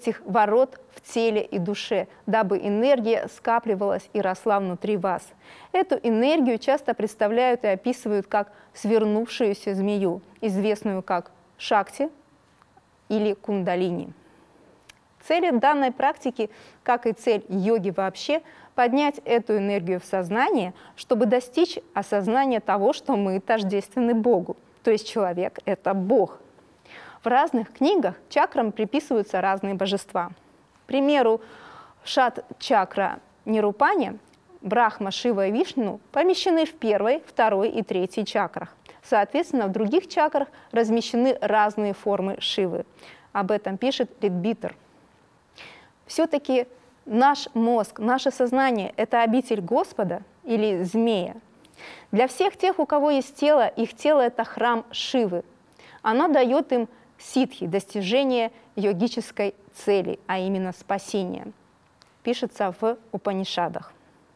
этих ворот в теле и душе, дабы энергия скапливалась и росла внутри вас. Эту энергию часто представляют и описывают как свернувшуюся змею, известную как шакти или кундалини. Цель данной практики, как и цель йоги вообще, поднять эту энергию в сознание, чтобы достичь осознания того, что мы тождественны Богу, то есть человек – это Бог. В разных книгах чакрам приписываются разные божества. К примеру, шат-чакра Нирупани, Брахма, Шива и Вишну помещены в первой, второй и третьей чакрах. Соответственно, в других чакрах размещены разные формы Шивы. Об этом пишет Литбитер. Все-таки наш мозг, наше сознание – это обитель Господа или змея. Для всех тех, у кого есть тело, их тело – это храм Шивы. Оно дает им ситхи, достижение йогической цели, а именно спасения. Пишется в Упанишадах.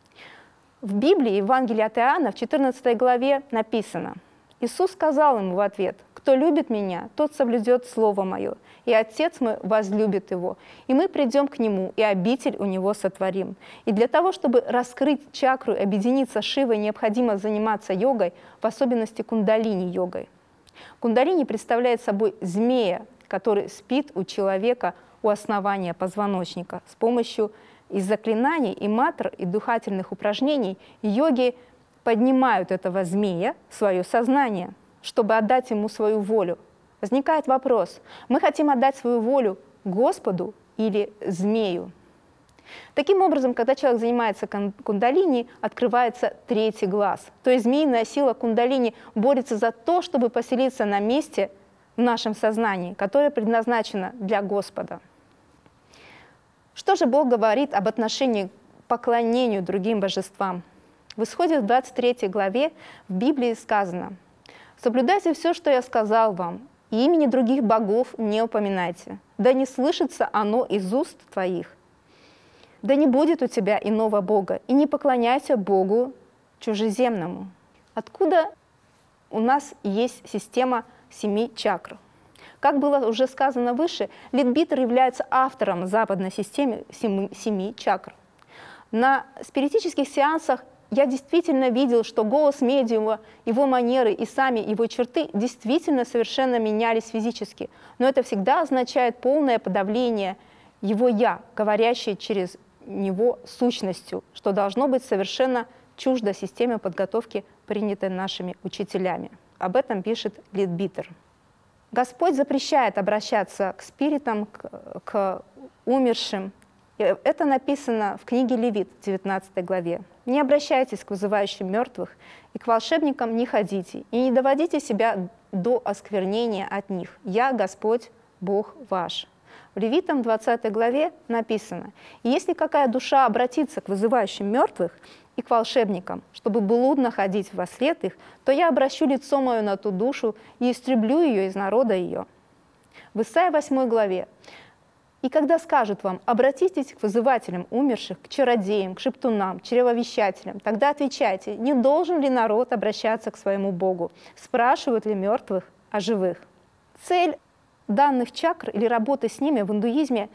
В Библии, Евангелии от Иоанна, в 14 главе написано: Иисус сказал ему в ответ: «Кто любит Меня, тот соблюдет Слово Мое, и Отец мой возлюбит его, и мы придем к Нему, и обитель у Него сотворим». И для того, чтобы раскрыть чакру и объединиться с Шивой, необходимо заниматься йогой, в особенности кундалини-йогой. Кундалини представляет собой змея, который спит у человека у основания позвоночника. С помощью из заклинаний и мантр, и дыхательных упражнений йоги поднимают этого змея в свое сознание, чтобы отдать ему свою волю. Возникает вопрос: мы хотим отдать свою волю Господу или змею? Таким образом, когда человек занимается кундалини, открывается третий глаз. То есть змеиная сила кундалини борется за то, чтобы поселиться на месте в нашем сознании, которое предназначено для Господа. Что же Бог говорит об отношении к поклонению другим божествам? В Исходе в 23 главе в Библии сказано: «Соблюдайте все, что я сказал вам, и имени других богов не упоминайте, да не слышится оно из уст твоих. Да не будет у тебя иного бога, и не поклоняйся Богу чужеземному». Откуда у нас есть система 7 чакр? Как было уже сказано выше, Литбитер является автором западной системы 7 чакр. На спиритических сеансах я действительно видел, что голос медиума, его манеры и сами его черты действительно совершенно менялись физически. Но это всегда означает полное подавление его «я», говорящее через него сущностью, что должно быть совершенно чуждо системе подготовки, принятой нашими учителями. Об этом пишет Литбитер. Господь запрещает обращаться к спиритам, к умершим. Это написано в книге Левит, 19 главе. «Не обращайтесь к вызывающим мертвых, и к волшебникам не ходите, и не доводите себя до осквернения от них. Я, Господь, Бог ваш». В Левитам 20 главе написано: «Если какая душа обратится к вызывающим мертвых и к волшебникам, чтобы блудно ходить во след их, то я обращу лицо мое на ту душу и истреблю ее из народа ее». В Исайя 8 главе: «И когда скажут вам: обратитесь к вызывателям умерших, к чародеям, к шептунам, чревовещателям, тогда отвечайте: не должен ли народ обращаться к своему Богу? Спрашивают ли мертвых о живых?» Цель данных чакр или работы с ними в индуизме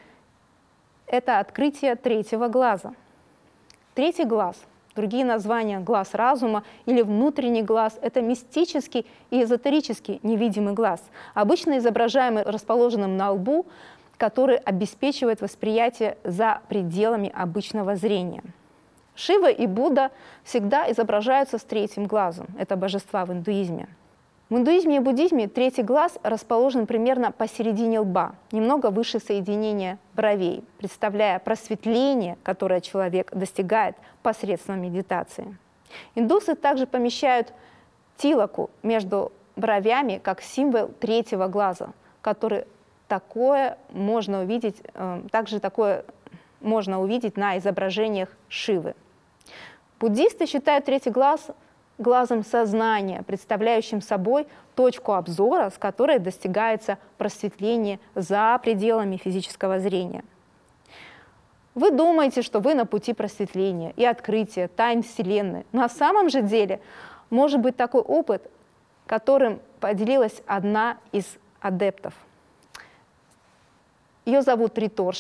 – это открытие третьего глаза. Третий глаз, другие названия – глаз разума или внутренний глаз – это мистический и эзотерический невидимый глаз, обычно изображаемый расположенным на лбу, который обеспечивает восприятие за пределами обычного зрения. Шива и Будда всегда изображаются с третьим глазом – это божества в индуизме. В индуизме и буддизме третий глаз расположен примерно посередине лба, немного выше соединения бровей, представляя просветление, которое человек достигает посредством медитации. Индусы также помещают тилаку между бровями как символ третьего глаза, который такое можно увидеть на изображениях Шивы. Буддисты считают третий глаз глазом сознания, представляющим собой точку обзора, с которой достигается просветление за пределами физического зрения. Вы думаете, что вы на пути просветления и открытия тайн Вселенной. На самом же деле может быть такой опыт, которым поделилась одна из адептов. Ее зовут Ритор